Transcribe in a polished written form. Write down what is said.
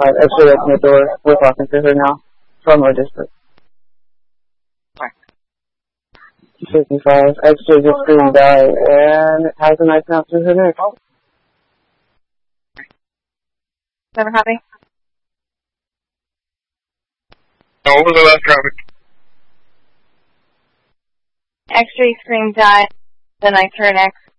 55. X-ray open the door. We're talking to her now. From our district. 55. X-ray just screamed die and has a knife now through her neck. Never copy. What was the last traffic? X-ray scream die, the knife to her neck.